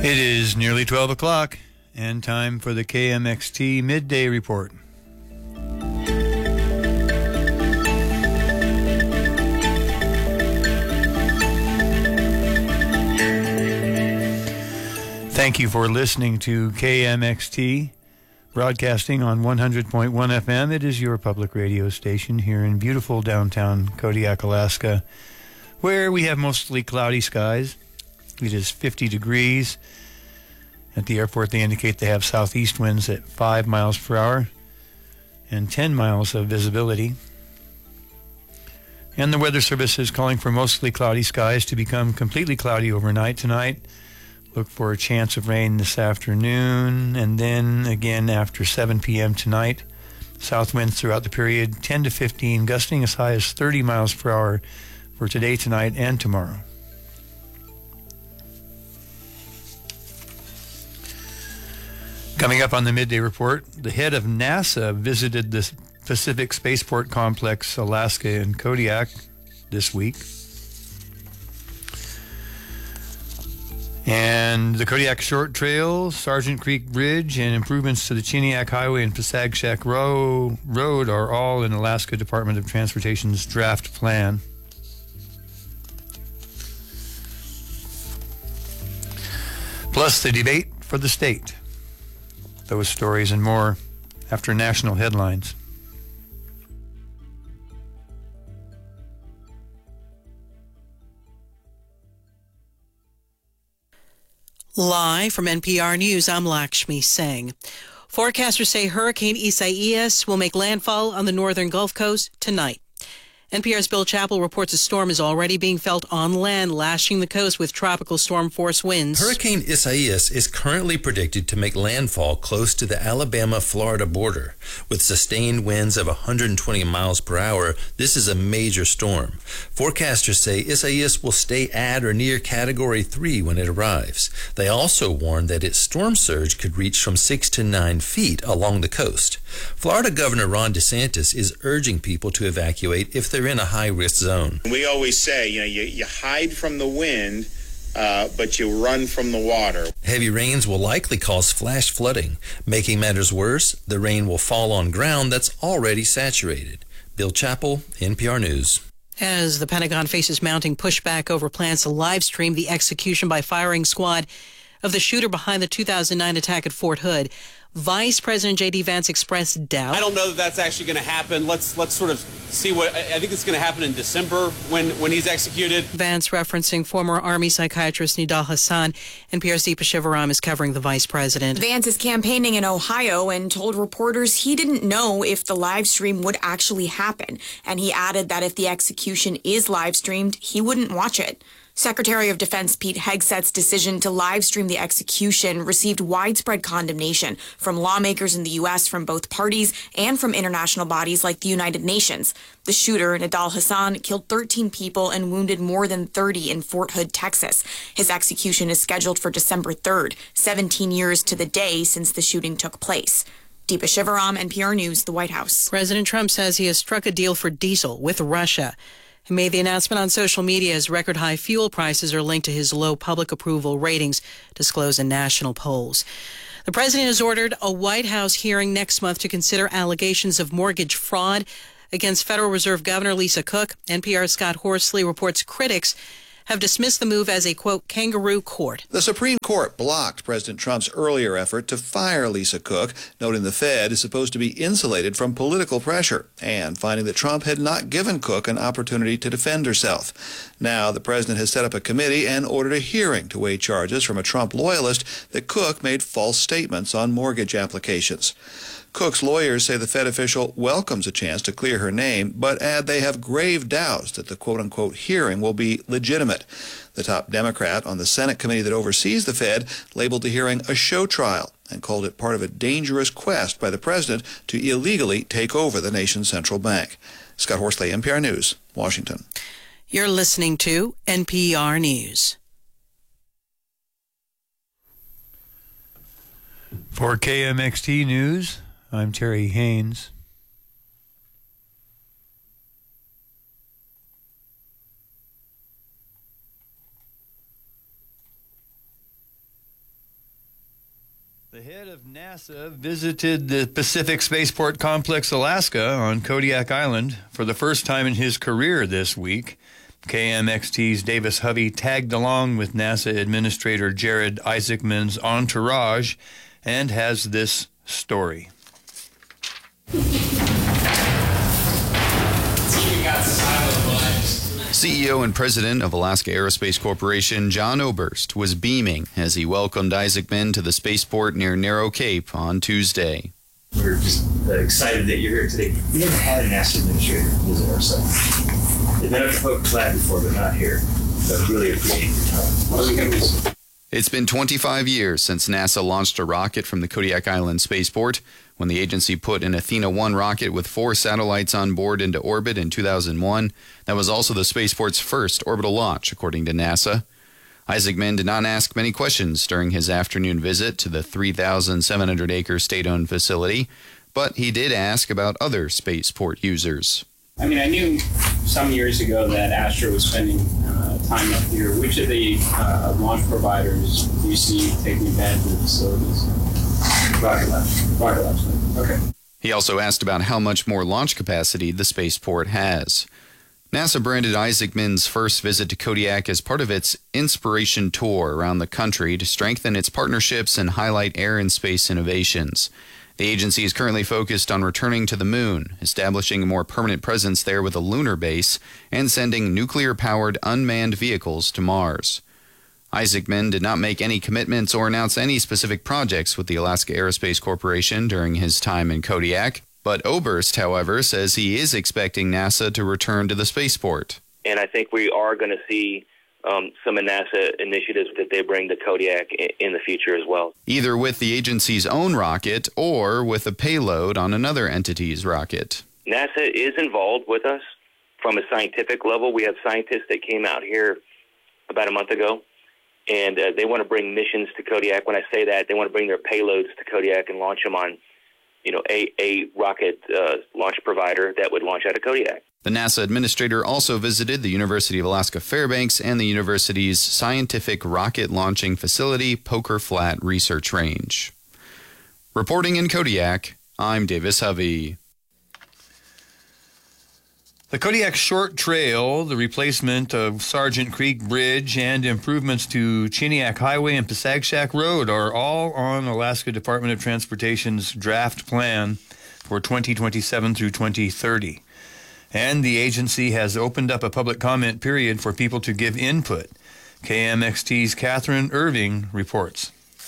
It is nearly 12 o'clock and time for the KMXT Midday Report. Thank you for listening to KMXT, broadcasting on 100.1 FM. It is your public radio station here in beautiful downtown Kodiak, Alaska, where we have mostly cloudy skies. It is 50 degrees. At the airport, they indicate they have southeast winds at 5 miles per hour and 10 miles of visibility. And the Weather Service is calling for mostly cloudy skies to become completely cloudy overnight tonight. Look for a chance of rain this afternoon, and then again after 7 p.m. tonight. South winds throughout the period 10 to 15, gusting as high as 30 miles per hour for today, tonight, and tomorrow. Coming up on the Midday Report, the head of NASA visited the Pacific Spaceport Complex, Alaska, in Kodiak this week. And the Kodiak Short Trail, Sargent Creek Bridge, and improvements to the Chiniak Highway and Pasagshak Road are all in Alaska Department of Transportation's draft plan. Plus the debate for the state. Those stories and more after national headlines. Live from NPR News, I'm Lakshmi Singh. Forecasters say Hurricane Isaias will make landfall on the northern Gulf Coast tonight. NPR's Bill Chappell reports a storm is already being felt on land, lashing the coast with tropical storm force winds. Hurricane Isaias is currently predicted to make landfall close to the Alabama-Florida border. With sustained winds of 120 miles per hour, this is a major storm. Forecasters say Isaias will stay at or near Category 3 when it arrives. They also warn that its storm surge could reach from 6 to 9 feet along the coast. Florida Governor Ron DeSantis is urging people to evacuate if they're in a high-risk zone. We always say, you hide from the wind, but you run from the water. Heavy rains will likely cause flash flooding. Making matters worse, the rain will fall on ground that's already saturated. Bill Chappell, NPR News. As the Pentagon faces mounting pushback over plans to live stream the execution by firing squad of the shooter behind the 2009 attack at Fort Hood, Vice President J.D. Vance expressed doubt. I don't know that that's actually going to happen. Let's sort of see what I think it's going to happen in December when he's executed. Vance referencing former Army psychiatrist Nidal Hassan. NPR's Deepa Shivaram is covering the vice president. Vance is campaigning in Ohio and told reporters he didn't know if the live stream would actually happen. And he added that if the execution is live streamed, he wouldn't watch it. Secretary of Defense Pete Hegseth's decision to live stream the execution received widespread condemnation from lawmakers in the U.S., from both parties, and from international bodies like the United Nations. The shooter, Nidal Hassan, killed 13 people and wounded more than 30 in Fort Hood, Texas. His execution is scheduled for December 3rd, 17 years to the day since the shooting took place. Deepa Shivaram, NPR News, the White House. President Trump says he has struck a deal for diesel with Russia. He made the announcement on social media as record-high fuel prices are linked to his low public approval ratings disclosed in national polls. The president has ordered a White House hearing next month to consider allegations of mortgage fraud against Federal Reserve Governor Lisa Cook. NPR's Scott Horsley reports critics have dismissed the move as a, quote, kangaroo court. The Supreme Court blocked President Trump's earlier effort to fire Lisa Cook, noting the Fed is supposed to be insulated from political pressure, and finding that Trump had not given Cook an opportunity to defend herself. Now the president has set up a committee and ordered a hearing to weigh charges from a Trump loyalist that Cook made false statements on mortgage applications. Cook's lawyers say the Fed official welcomes a chance to clear her name, but add they have grave doubts that the quote-unquote hearing will be legitimate. The top Democrat on the Senate committee that oversees the Fed labeled the hearing a show trial and called it part of a dangerous quest by the president to illegally take over the nation's central bank. Scott Horsley, NPR News, Washington. You're listening to NPR News. For KMXT News, I'm Terry Haynes. The head of NASA visited the Pacific Spaceport Complex, Alaska, on Kodiak Island for the first time in his career this week. KMXT's Davis Hovey tagged along with NASA Administrator Jared Isaacman's entourage and has this story. CEO and President of Alaska Aerospace Corporation, John Oberst, was beaming as he welcomed Isaacman to the spaceport near Narrow Cape on Tuesday. We're just excited that you're here today. We never had an NASA administrator visit our site. They've been up to Poker Flat before, but not here. So I really appreciate your time. It's been 25 years since NASA launched a rocket from the Kodiak Island spaceport, when the agency put an Athena-1 rocket with 4 satellites on board into orbit in 2001. That was also the spaceport's first orbital launch, according to NASA. Isaacman did not ask many questions during his afternoon visit to the 3,700-acre state-owned facility, but he did ask about other spaceport users. I mean, I knew some years ago that Astra was spending time up here. Which of the launch providers do you see taking advantage of the facilities? Rocket Labs. Okay. He also asked about how much more launch capacity the spaceport has. NASA branded Isaacman's first visit to Kodiak as part of its Inspiration Tour around the country to strengthen its partnerships and highlight air and space innovations. The agency is currently focused on returning to the moon, establishing a more permanent presence there with a lunar base, and sending nuclear-powered unmanned vehicles to Mars. Isaacman did not make any commitments or announce any specific projects with the Alaska Aerospace Corporation during his time in Kodiak, but Oberst, however, says he is expecting NASA to return to the spaceport. And I think we are going to see some of NASA initiatives that they bring to Kodiak in the future as well. Either with the agency's own rocket or with a payload on another entity's rocket. NASA is involved with us from a scientific level. We have scientists that came out here about a month ago, and they want to bring missions to Kodiak. When I say that, they want to bring their payloads to Kodiak and launch them on, a rocket launch provider that would launch out of Kodiak. The NASA administrator also visited the University of Alaska Fairbanks and the university's scientific rocket launching facility, Poker Flat Research Range. Reporting in Kodiak, I'm Davis Hovey. The Kodiak Short Trail, the replacement of Sargent Creek Bridge, and improvements to Chiniak Highway and Pasagshak Road are all on Alaska Department of Transportation's draft plan for 2027 through 2030. And the agency has opened up a public comment period for people to give input. KMXT's Catherine Irving reports.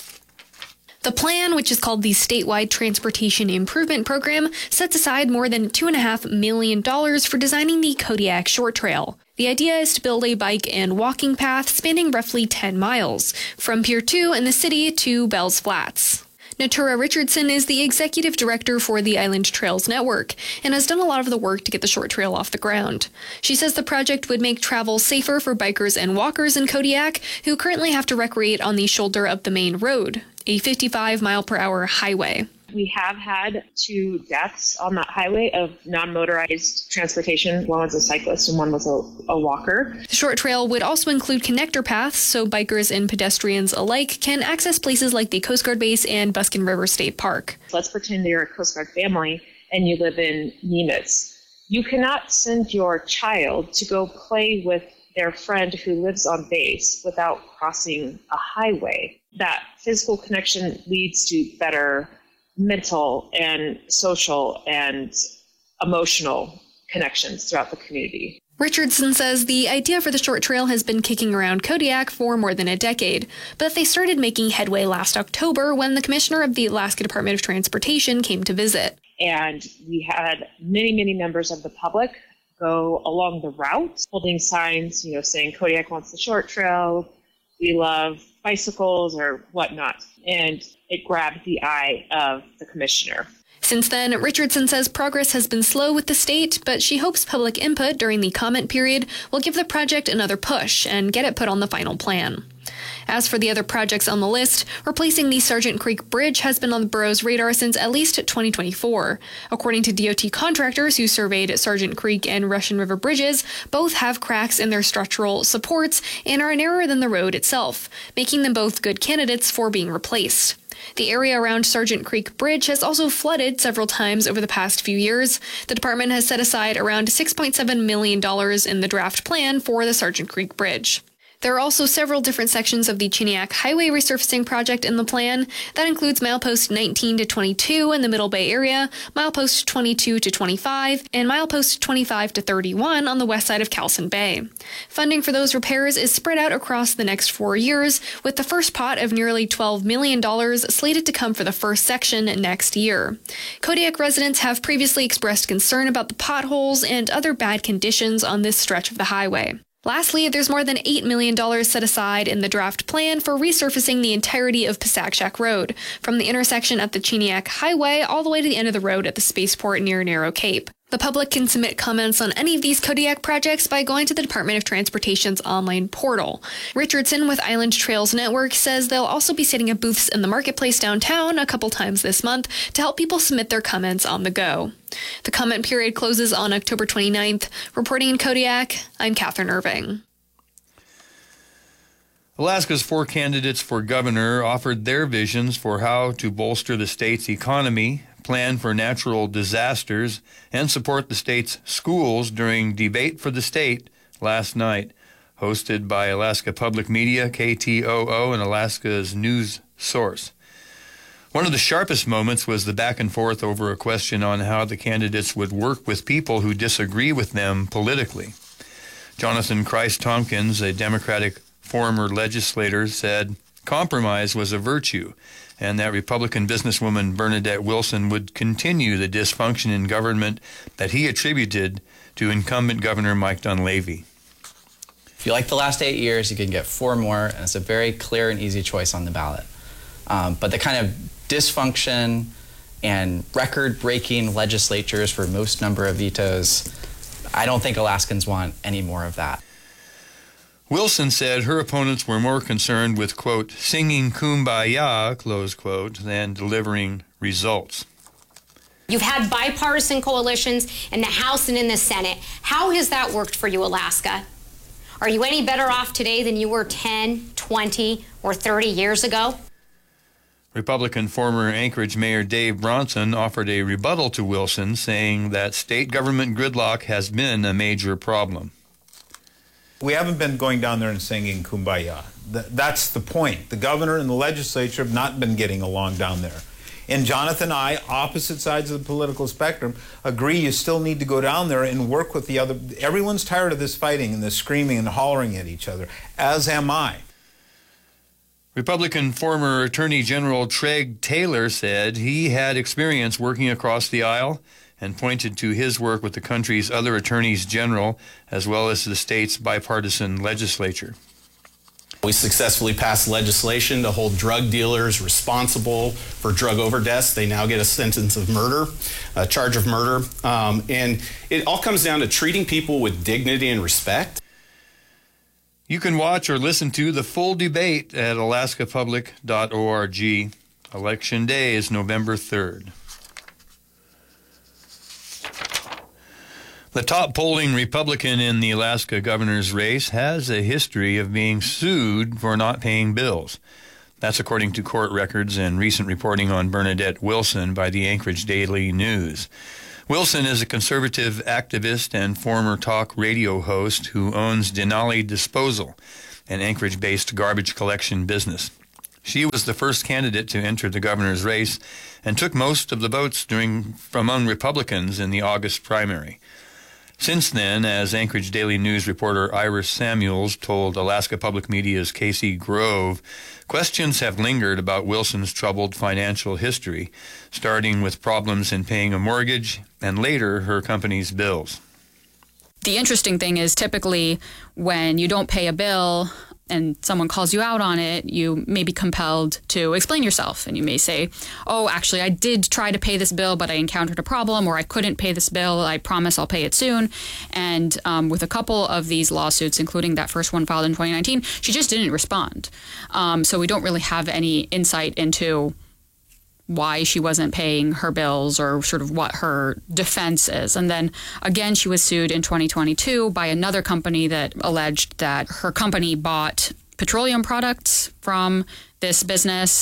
The plan, which is called the Statewide Transportation Improvement Program, sets aside more than $2.5 million for designing the Kodiak Short Trail. The idea is to build a bike and walking path spanning roughly 10 miles, from Pier 2 in the city to Bell's Flats. Natura Richardson is the executive director for the Island Trails Network and has done a lot of the work to get the short trail off the ground. She says the project would make travel safer for bikers and walkers in Kodiak who currently have to recreate on the shoulder of the main road, a 55-mile-per-hour highway. We have had 2 deaths on that highway of non-motorized transportation. One was a cyclist and one was a walker. The short trail would also include connector paths so bikers and pedestrians alike can access places like the Coast Guard Base and Buskin River State Park. Let's pretend you're a Coast Guard family and you live in Nemitz. You cannot send your child to go play with their friend who lives on base without crossing a highway. That physical connection leads to better mental and social and emotional connections throughout the community. Richardson says the idea for the short trail has been kicking around Kodiak for more than a decade, but they started making headway last October when the commissioner of the Alaska Department of Transportation came to visit. And we had many, many members of the public go along the route, holding signs, saying Kodiak wants the short trail, we love bicycles or whatnot. And it grabbed the eye of the commissioner. Since then, Richardson says progress has been slow with the state, but she hopes public input during the comment period will give the project another push and get it put on the final plan. As for the other projects on the list, replacing the Sargent Creek Bridge has been on the borough's radar since at least 2024. According to DOT contractors who surveyed Sargent Creek and Russian River bridges, both have cracks in their structural supports and are narrower than the road itself, making them both good candidates for being replaced. The area around Sargent Creek Bridge has also flooded several times over the past few years. The department has set aside around $6.7 million in the draft plan for the Sargent Creek Bridge. There are also several different sections of the Chiniac Highway resurfacing project in the plan. That includes milepost 19 to 22 in the Middle Bay area, milepost 22 to 25, and milepost 25 to 31 on the west side of Cowlson Bay. Funding for those repairs is spread out across the next 4 years, with the first pot of nearly $12 million slated to come for the first section next year. Kodiak residents have previously expressed concern about the potholes and other bad conditions on this stretch of the highway. Lastly, there's more than $8 million set aside in the draft plan for resurfacing the entirety of Pasakshak Road, from the intersection at the Chiniac Highway all the way to the end of the road at the spaceport near Narrow Cape. The public can submit comments on any of these Kodiak projects by going to the Department of Transportation's online portal. Richardson with Island Trails Network says they'll also be setting up booths in the marketplace downtown a couple times this month to help people submit their comments on the go. The comment period closes on October 29th. Reporting in Kodiak, I'm Catherine Irving. Alaska's 4 candidates for governor offered their visions for how to bolster the state's economy, plan for natural disasters, and support the state's schools during Debate for the State last night, hosted by Alaska Public Media, KTOO, and Alaska's news source. One of the sharpest moments was the back and forth over a question on how the candidates would work with people who disagree with them politically. Jonathan Christ-Tompkins, a Democratic former legislator, said compromise was a virtue, and that Republican businesswoman Bernadette Wilson would continue the dysfunction in government that he attributed to incumbent Governor Mike Dunleavy. If you like the last 8 years, you can get 4 more, and it's a very clear and easy choice on the ballot. But the kind of dysfunction and record-breaking legislatures for most number of vetoes, I don't think Alaskans want any more of that. Wilson said her opponents were more concerned with, quote, singing kumbaya, close quote, than delivering results. You've had bipartisan coalitions in the House and in the Senate. How has that worked for you, Alaska? Are you any better off today than you were 10, 20, or 30 years ago? Republican former Anchorage Mayor Dave Bronson offered a rebuttal to Wilson, saying that state government gridlock has been a major problem. We haven't been going down there and singing kumbaya. That's the point. The governor and the legislature have not been getting along down there. And Jonathan and I, opposite sides of the political spectrum, agree you still need to go down there and work with the other. Everyone's tired of this fighting and this screaming and hollering at each other, as am I. Republican former Attorney General Treg Taylor said he had experience working across the aisle and pointed to his work with the country's other attorneys general, as well as the state's bipartisan legislature. We successfully passed legislation to hold drug dealers responsible for drug overdose. They now get a sentence of murder, a charge of murder. And it all comes down to treating people with dignity and respect. You can watch or listen to the full debate at alaskapublic.org. Election Day is November 3rd. The top polling Republican in the Alaska governor's race has a history of being sued for not paying bills. That's according to court records and recent reporting on Bernadette Wilson by the Anchorage Daily News. Wilson is a conservative activist and former talk radio host who owns Denali Disposal, an Anchorage-based garbage collection business. She was the first candidate to enter the governor's race and took most of the votes among Republicans in the August primary. Since then, as Anchorage Daily News reporter Iris Samuels told Alaska Public Media's Casey Grove, questions have lingered about Wilson's troubled financial history, starting with problems in paying a mortgage and later her company's bills. The interesting thing is typically when you don't pay a bill and someone calls you out on it, you may be compelled to explain yourself. And you may say, oh, actually, I did try to pay this bill, but I encountered a problem, or I couldn't pay this bill. I promise I'll pay it soon. And with a couple of these lawsuits, including that first one filed in 2019, she just didn't respond. So we don't really have any insight into why she wasn't paying her bills or sort of what her defense is. And then again, she was sued in 2022 by another company that alleged that her company bought petroleum products from this business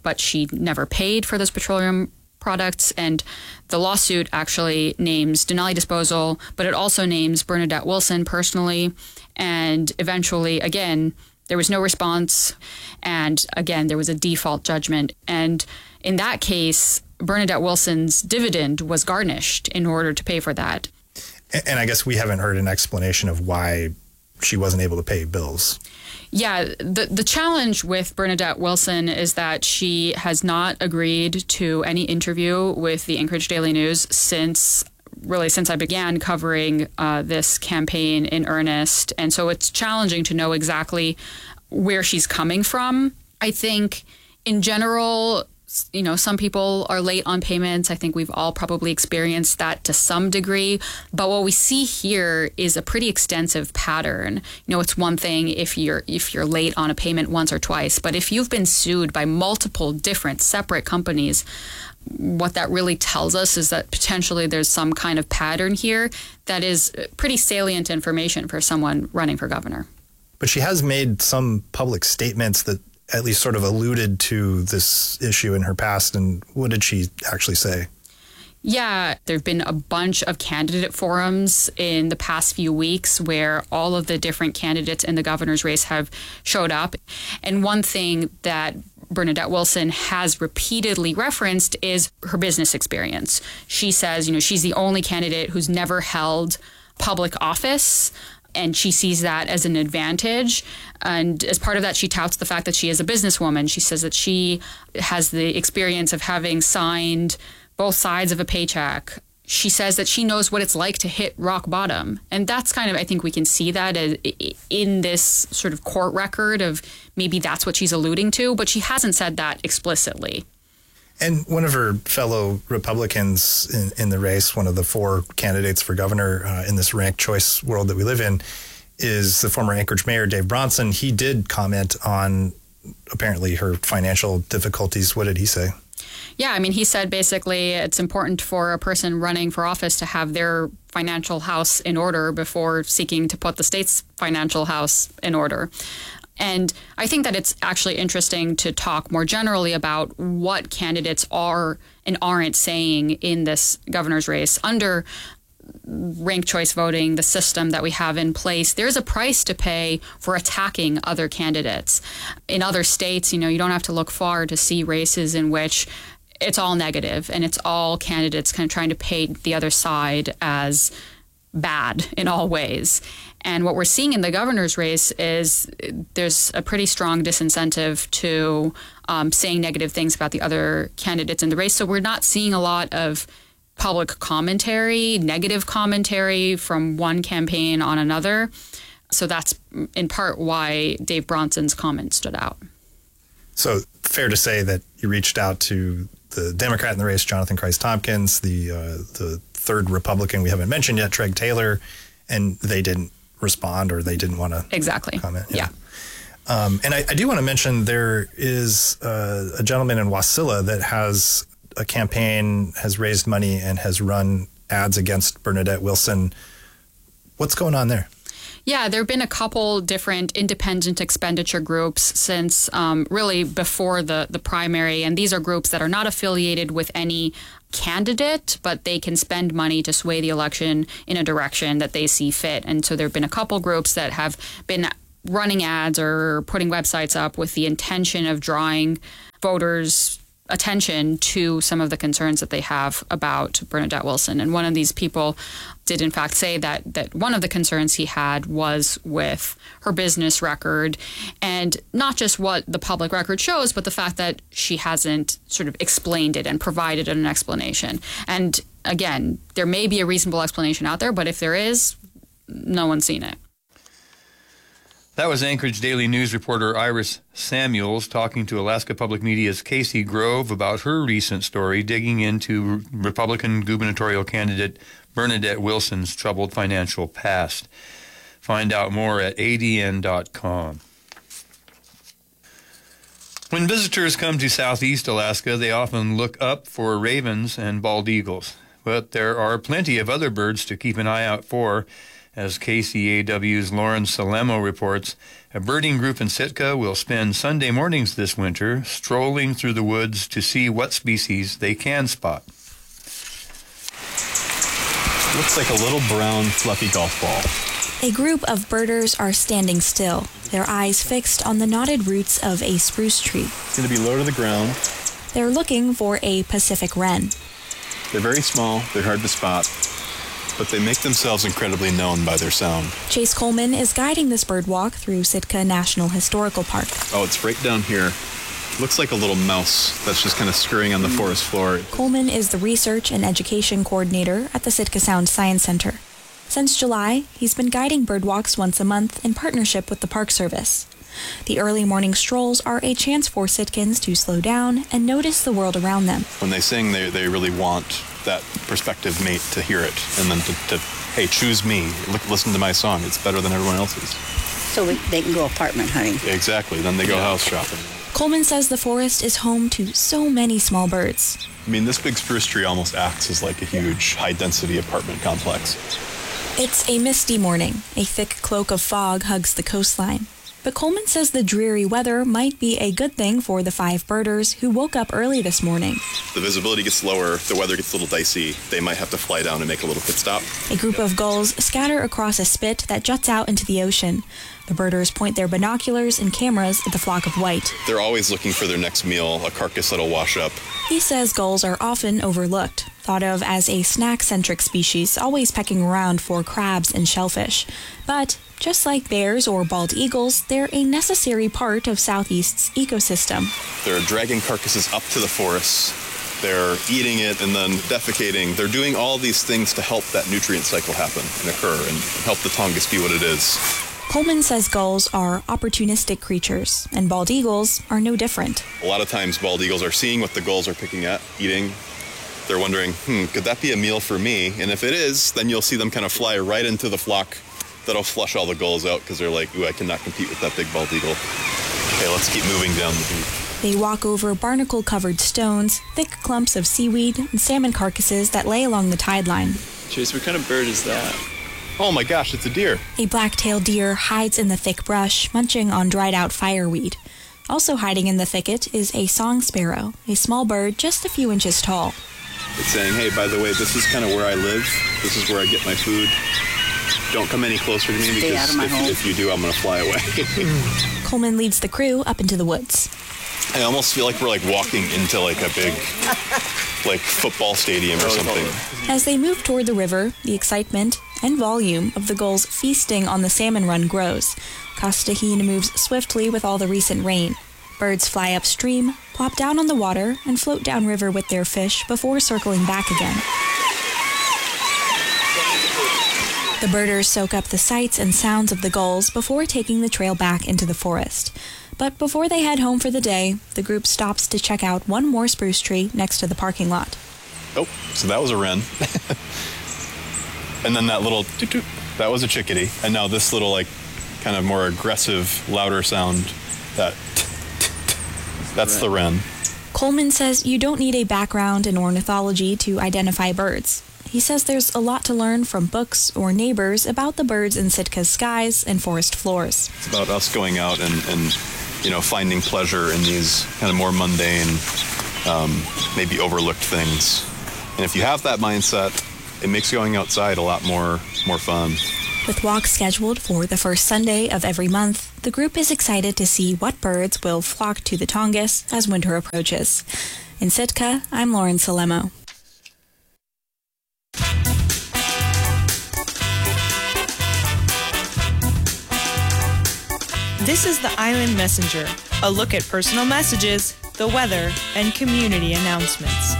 but she never paid for those petroleum products. And the lawsuit actually names Denali Disposal, but it also names Bernadette Wilson personally. And eventually, again, there was no response. And again, there was a default judgment. And in that case, Bernadette Wilson's dividend was garnished in order to pay for that. And I guess we haven't heard an explanation of why she wasn't able to pay bills. Yeah, the challenge with Bernadette Wilson is that she has not agreed to any interview with the Anchorage Daily News since I began covering this campaign in earnest. And so it's challenging to know exactly where she's coming from. I think in general, some people are late on payments. I think we've all probably experienced that to some degree. But what we see here is a pretty extensive pattern. It's one thing if you're late on a payment once or twice, but if you've been sued by multiple different separate companies, what that really tells us is that potentially there's some kind of pattern here that is pretty salient information for someone running for governor. But she has made some public statements that at least sort of alluded to this issue in her past. And what did she actually say? Yeah, there have been a bunch of candidate forums in the past few weeks where all of the different candidates in the governor's race have showed up. And one thing that Bernadette Wilson has repeatedly referenced is her business experience. She says, she's the only candidate who's never held public office, and she sees that as an advantage. And as part of that, she touts the fact that she is a businesswoman. She says that she has the experience of having signed both sides of a paycheck. She says that she knows what it's like to hit rock bottom. And that's kind of, I think we can see that in this sort of court record of maybe that's what she's alluding to, but she hasn't said that explicitly. And one of her fellow Republicans in the race, one of the 4 candidates for governor in this ranked choice world that we live in, is the former Anchorage mayor, Dave Bronson. He did comment on apparently her financial difficulties. What did he say? Yeah, he said basically it's important for a person running for office to have their financial house in order before seeking to put the state's financial house in order. And I think that it's actually interesting to talk more generally about what candidates are and aren't saying in this governor's race. Under ranked choice voting, the system that we have in place, there's a price to pay for attacking other candidates. In other states, you don't have to look far to see races in which it's all negative and it's all candidates kind of trying to paint the other side as bad in all ways. And what we're seeing in the governor's race is there's a pretty strong disincentive to saying negative things about the other candidates in the race. So we're not seeing a lot of public commentary, negative commentary from one campaign on another. So that's in part why Dave Bronson's comment stood out. So fair to say that you reached out to the Democrat in the race, Jonathan Christ-Tompkins, the third Republican we haven't mentioned yet, Treg Taylor, and they didn't respond or they didn't want to comment. Yeah. And I do want to mention there is a gentleman in Wasilla that has a campaign, has raised money and has run ads against Bernadette Wilson. What's going on there? Yeah, there have been a couple different independent expenditure groups since really before the primary. And these are groups that are not affiliated with any candidate, but they can spend money to sway the election in a direction that they see fit. And so there have been a couple groups that have been running ads or putting websites up with the intention of drawing voters' attention to some of the concerns that they have about Bernadette Wilson. And one of these people did in fact say that one of the concerns he had was with her business record, and not just what the public record shows, but the fact that she hasn't sort of explained it and provided an explanation. And again, there may be a reasonable explanation out there, but if there is, no one's seen it. That was Anchorage Daily News reporter Iris Samuels talking to Alaska Public Media's Casey Grove about her recent story digging into Republican gubernatorial candidate Bernadette Wilson's troubled financial past. Find out more at adn.com. When visitors come to southeast Alaska, they often look up for ravens and bald eagles. But there are plenty of other birds to keep an eye out for, As KCAW's Lauren Salemo reports, a birding group in Sitka will spend Sunday mornings this winter strolling through the woods to see what species they can spot. Looks like a little brown fluffy golf ball. A group of birders are standing still, their eyes fixed on the knotted roots of a spruce tree. It's going to be low to the ground. They're looking for a Pacific wren. They're very small, they're hard to spot, but they make themselves incredibly known by their sound. Chase Coleman is guiding this bird walk through Sitka National Historical Park. Oh, it's right down here. Looks like a little mouse that's just kind of scurrying on the forest floor. Coleman is the research and education coordinator at the Sitka Sound Science Center. Since July, he's been guiding bird walks once a month in partnership with the Park Service. The early morning strolls are a chance for Sitkans to slow down and notice the world around them. When they sing, they really want that prospective mate to hear it and then to hey, choose me, listen to my song. It's better than everyone else's. So they can go apartment hunting. Exactly. Then they go house shopping. Coleman says the forest is home to so many small birds. I mean, this big spruce tree almost acts as like a huge high-density apartment complex. It's a misty morning. A thick cloak of fog hugs the coastline. But Coleman says the dreary weather might be a good thing for the 5 birders who woke up early this morning. The visibility gets lower, the weather gets a little dicey. They might have to fly down and make a little pit stop. A group of gulls scatter across a spit that juts out into the ocean. The birders point their binoculars and cameras at the flock of white. They're always looking for their next meal, a carcass that'll wash up. He says gulls are often overlooked, thought of as a snack-centric species, always pecking around for crabs and shellfish. But just like bears or bald eagles, they're a necessary part of Southeast's ecosystem. They're dragging carcasses up to the forests. They're eating it and then defecating. They're doing all these things to help that nutrient cycle happen and occur and help the Tongass be what it is. Coleman says gulls are opportunistic creatures, and bald eagles are no different. A lot of times bald eagles are seeing what the gulls are picking at, eating. They're wondering, could that be a meal for me? And if it is, then you'll see them kind of fly right into the flock that'll flush all the gulls out because they're like, ooh, I cannot compete with that big bald eagle. Okay, let's keep moving down the beach. They walk over barnacle-covered stones, thick clumps of seaweed, and salmon carcasses that lay along the tide line. Chase, what kind of bird is that? Oh my gosh, it's a deer. A black-tailed deer hides in the thick brush, munching on dried-out fireweed. Also hiding in the thicket is a song sparrow, a small bird just a few inches tall. It's saying, hey, by the way, this is kind of where I live. This is where I get my food. Don't come any closer to me because if you do, I'm going to fly away. Coleman leads the crew up into the woods. I almost feel like we're like walking into like a big like football stadium or something. As they move toward the river, the excitement and volume of the gulls feasting on the salmon run grows. Costa-Heen moves swiftly with all the recent rain. Birds fly upstream, plop down on the water, and float downriver with their fish before circling back again. The birders soak up the sights and sounds of the gulls before taking the trail back into the forest. But before they head home for the day, the group stops to check out one more spruce tree next to the parking lot. Oh, so that was a wren. And then that little toot-toot, that was a chickadee. And now this little like kind of more aggressive, louder sound, that's the wren. Coleman says you don't need a background in ornithology to identify birds. He says there's a lot to learn from books or neighbors about the birds in Sitka's skies and forest floors. It's about us going out and you know, finding pleasure in these kind of more mundane, maybe overlooked things. And if you have that mindset, it makes going outside a lot more fun. With walks scheduled for the first Sunday of every month, the group is excited to see what birds will flock to the Tongass as winter approaches. In Sitka, I'm Lauren Salemo. This is the Island Messenger, a look at personal messages, the weather, and community announcements.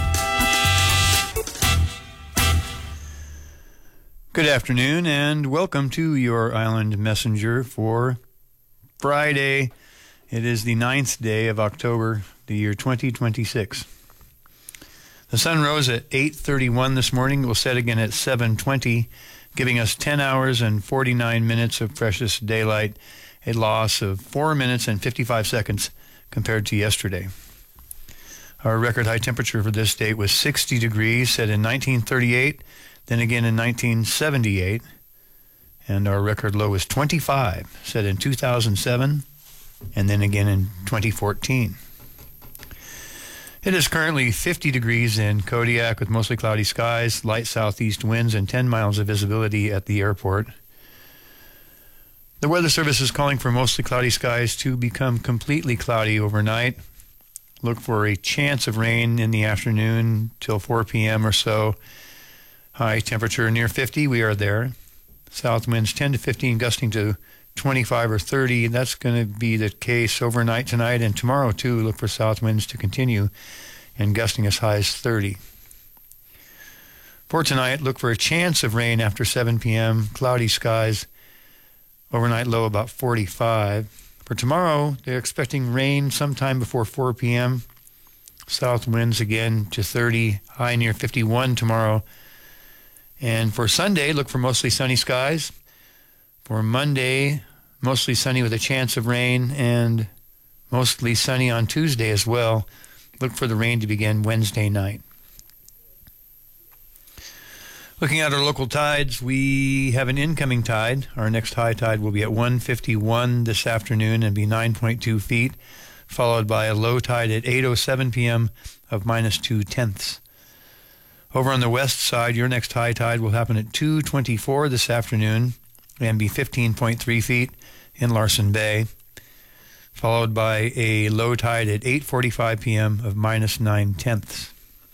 Good afternoon and welcome to your Island Messenger for Friday. It is the 9th day of October, the year 2026. The sun rose at 8:31 this morning. It will set again at 7:20, giving us 10 hours and 49 minutes of precious daylight, a loss of 4 minutes and 55 seconds compared to yesterday. Our record high temperature for this date was 60 degrees, set in 1938, then again in 1978, and our record low was 25, set in 2007 and then again in 2014. It is currently 50 degrees in Kodiak with mostly cloudy skies, light southeast winds, and 10 miles of visibility at the airport. The Weather Service is calling for mostly cloudy skies to become completely cloudy overnight. Look for a chance of rain in the afternoon till 4 p.m. or so. High temperature near 50. We are there. South winds 10 to 15, gusting to 25 or 30. That's going to be the case overnight tonight and tomorrow, too. Look for south winds to continue and gusting as high as 30. For tonight, look for a chance of rain after 7 p.m. Cloudy skies. Overnight low about 45. For tomorrow, they're expecting rain sometime before 4 p.m. South winds again to 30, high near 51 tomorrow. And for Sunday, look for mostly sunny skies. For Monday, mostly sunny with a chance of rain, and mostly sunny on Tuesday as well. Look for the rain to begin Wednesday night. Looking at our local tides, we have an incoming tide. Our next high tide will be at 1:51 this afternoon and be 9.2 feet, followed by a low tide at 8:07 p.m. of -0.2. Over on the west side, your next high tide will happen at 2:24 this afternoon and be 15.3 feet in Larsen Bay, followed by a low tide at 8:45 p.m. of -0.9.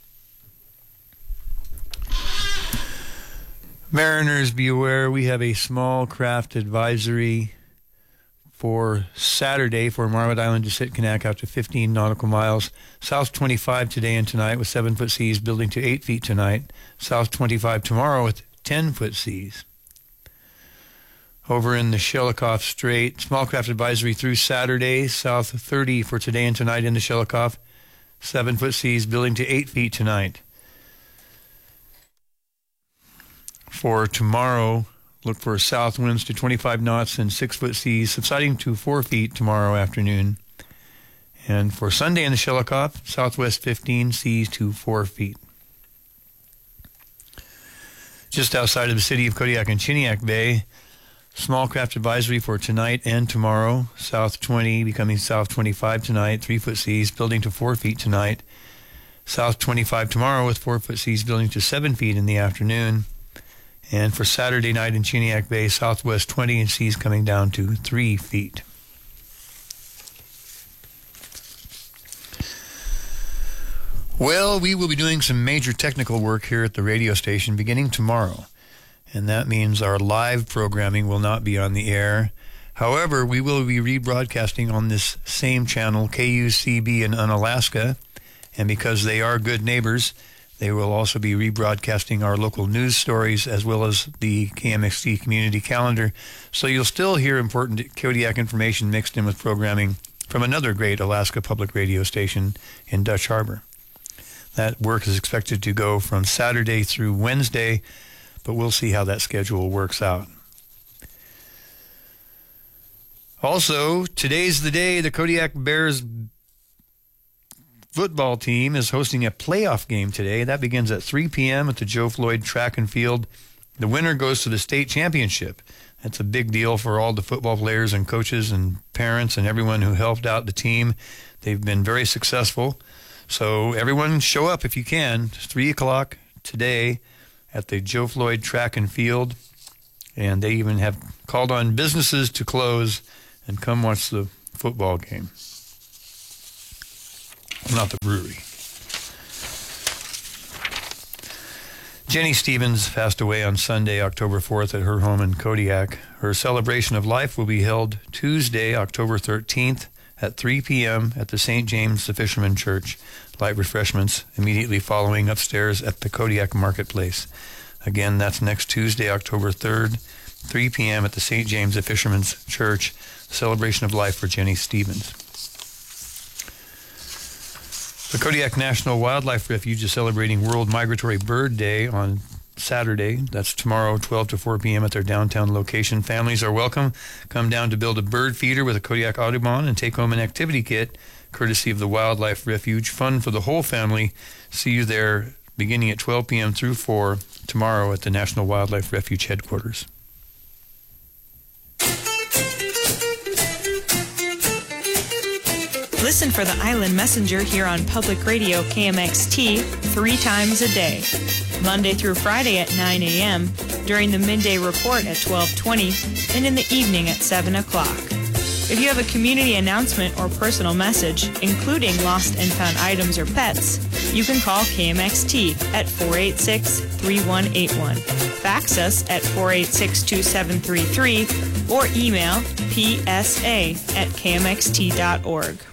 Mariners, be aware, we have a small craft advisory for Saturday for Marwood Island to Sitkinak out to 15 nautical miles. South 25 today and tonight with 7-foot seas building to 8 feet tonight. South 25 tomorrow with 10-foot seas. Over in the Shelikof Strait, small craft advisory through Saturday. South 30 for today and tonight in the Shelikof. 7-foot seas building to 8 feet tonight. For tomorrow, look for south winds to 25 knots and 6-foot seas subsiding to 4 feet tomorrow afternoon. And for Sunday in the Shelikof, southwest 15, seas to 4 feet. Just outside of the city of Kodiak and Chiniak Bay, small craft advisory for tonight and tomorrow. South 20 becoming south 25 tonight, 3-foot seas building to 4 feet tonight. South 25 tomorrow with 4-foot seas building to 7 feet in the afternoon. And for Saturday night in Chiniak Bay, southwest 20 and seas coming down to 3 feet. Well, we will be doing some major technical work here at the radio station beginning tomorrow. And that means our live programming will not be on the air. However, we will be rebroadcasting on this same channel, KUCB in Unalaska. And because they are good neighbors, they will also be rebroadcasting our local news stories as well as the KMXT community calendar. So you'll still hear important Kodiak information mixed in with programming from another great Alaska public radio station in Dutch Harbor. That work is expected to go from Saturday through Wednesday, but we'll see how that schedule works out. Also, today's the day the Kodiak Bears football team is hosting a playoff game today. That begins at 3 p.m. at the Joe Floyd Track and Field. The winner goes to the state championship. That's a big deal for all the football players and coaches and parents and everyone who helped out the team. They've been very successful. So everyone show up if you can. It's 3 o'clock today at the Joe Floyd Track and Field. And they even have called on businesses to close and come watch the football game. Not the brewery. Jenny Stevens passed away on Sunday, October 4th at her home in Kodiak. Her celebration of life will be held Tuesday, October 13th at 3 p.m. at the St. James the Fisherman Church. Light refreshments immediately following upstairs at the Kodiak Marketplace. Again, that's next Tuesday, October 3rd, 3 p.m. at the St. James the Fisherman's Church. Celebration of life for Jenny Stevens. The Kodiak National Wildlife Refuge is celebrating World Migratory Bird Day on Saturday. That's tomorrow, 12 to 4 p.m. at their downtown location. Families are welcome. Come down to build a bird feeder with a Kodiak Audubon and take home an activity kit, courtesy of the Wildlife Refuge. Fun for the whole family. See you there beginning at 12 p.m. through 4 tomorrow at the National Wildlife Refuge headquarters. Listen for the Island Messenger here on Public Radio KMXT 3 times a day, Monday through Friday at 9 a.m., during the midday report at 12:20, and in the evening at 7 o'clock. If you have a community announcement or personal message, including lost and found items or pets, you can call KMXT at 486-3181. Fax us at 486-2733 or email psa@kmxt.org.